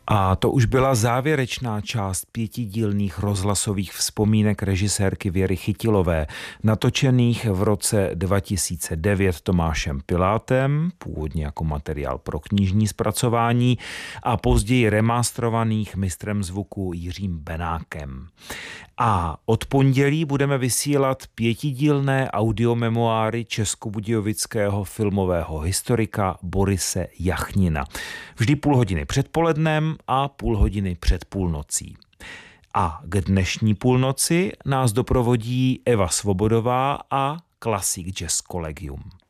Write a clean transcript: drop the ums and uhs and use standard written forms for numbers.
A to už byla závěrečná část 5dílných rozhlasových vzpomínek režisérky Věry Chytilové, natočených v roce 2009 Tomášem Pilátem, původně jako materiál pro knižní zpracování, a později remasterovaných mistrem zvuku Jiřím Benákem. A od pondělí budeme vysílat 5dílné audiomemoáry českobudějovického filmového historika Borise Jachnina. Vždy půl hodiny před polednem a půl hodiny před půlnocí. A k dnešní půlnoci nás doprovodí Eva Svobodová a Classic Jazz Collegium.